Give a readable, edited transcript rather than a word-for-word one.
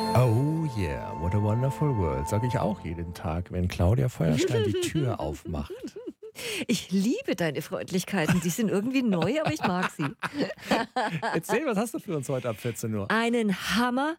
Oh yeah, what a wonderful world, sage ich auch jeden Tag, wenn Claudia Feuerstein die Tür aufmacht. Ich liebe deine Freundlichkeiten. Die sind irgendwie neu, aber ich mag sie. Erzähl, was hast du für uns heute ab 14 Uhr? Einen